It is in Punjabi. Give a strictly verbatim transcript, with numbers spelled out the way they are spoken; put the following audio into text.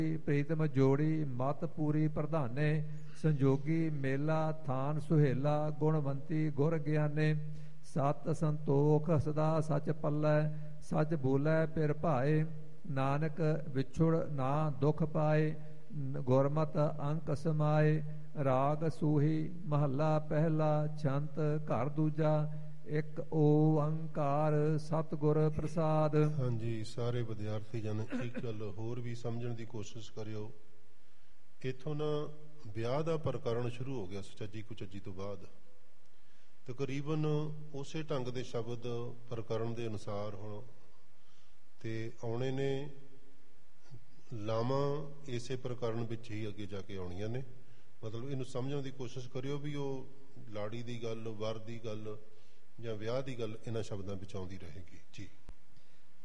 ਪ੍ਰੀਤਮ ਜੋੜੀ ਮਤ ਪੂਰੀ ਪ੍ਰਧਾਨੇ ਸੰਜੋਗੀ ਮੇਲਾ ਥਾਨ ਸੁਹੇਲਾ ਗੁਣਵੰਤੀ ਗੁਰ ਗਿਆਨੇ ਸਤ ਸੰਤੋਖ ਸਦਾ ਸਚ ਪੱਲੈ ਸਚ ਬੋਲੇ ਪਿਰ ਭਾਏ ਨਾਨਕ ਵਿਛੁੜ ਨਾ ਦੁਖ ਪਾਏ ਗੁਰਮਤ ਅੰਕ ਸਮਾਏ ਰਾਗ ਸੂਹੀ ਮਹੱਲਾ ਪਹਿਲਾ ਛੰਤ ਘਰ ਦੂਜਾ ਇੱਕ ਓੰਕਾਰ ਸਤਿਗੁਰ ਪ੍ਰਸਾਦ। ਹਾਂਜੀ, ਸਾਰੇ ਵਿਦਿਆਰਥੀ ਜਨ ਇੱਕ ਗੱਲ ਹੋਰ ਵੀ ਸਮਝਣ ਦੀ ਕੋਸ਼ਿਸ਼ ਕਰਿਓ। ਇੱਥੋਂ ਨਾ ਵਿਆਹ ਦਾ ਪ੍ਰਕਰਣ ਸ਼ੁਰੂ ਹੋ ਗਿਆ ਸੁਚੱਜੀ ਕੁਚੱਜੀ ਤੋਂ ਬਾਅਦ। ਤਕਰੀਬਨ ਉਸੇ ਢੰਗ ਦੇ ਸ਼ਬਦ ਪ੍ਰਕਰਣ ਦੇ ਅਨੁਸਾਰ ਹੁਣ ਤੇ ਆਉਣੇ ਨੇ। ਲਾਵਾਂ ਇਸੇ ਪ੍ਰਕਰਣ ਵਿੱਚ ਹੀ ਅੱਗੇ ਜਾ ਕੇ ਆਉਣੀਆਂ ਨੇ। ਮਤਲਬ ਇਹਨੂੰ ਸਮਝਣ ਦੀ ਕੋਸ਼ਿਸ਼ ਕਰਿਓ ਵੀ ਉਹ ਲਾੜੀ ਦੀ ਗੱਲ, ਵਰ ਦੀ ਗੱਲ ਜਾਂ ਵਿਆਹ ਦੀ ਗੱਲ ਇਹਨਾਂ ਸ਼ਬਦਾਂ ਵਿੱਚ ਆਉਂਦੀ ਰਹੇਗੀ ਜੀ।